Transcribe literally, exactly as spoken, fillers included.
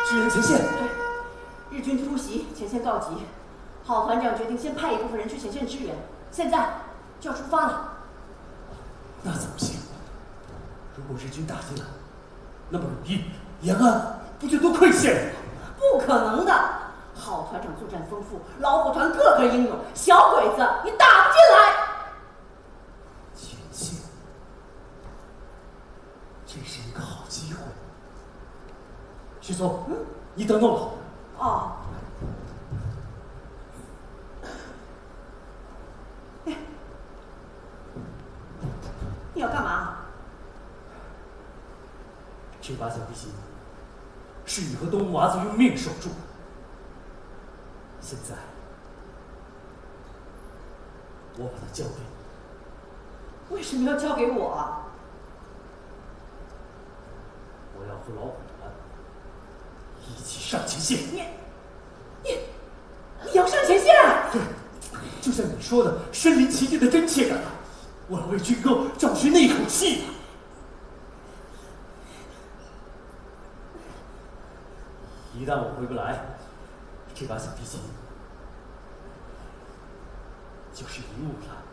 支援前线。 对，日军突袭，前线告急，郝团长决定先派一部分人去前线支援，现在就要出发了。 那怎么行？如果日军打进来，那么鲁豫、延安不就都溃陷了吗？ 不可能的！郝团长作战丰富，老虎团个个英勇，小鬼子你打不进来。 前线，这是一个好机会。徐松，嗯，你等等我。 哦。哎，你要干嘛？ 这把小提琴是你和东吴娃子用命守住的，现在我把它交给你。 为什么要交给我啊？ 我要和老虎团一起上前线。 你，你，你要上前线？ 对，就像你说的，身临其境的真切感。我要为军歌找寻那一口气。一旦我回不来，这把小提琴就是遗物了。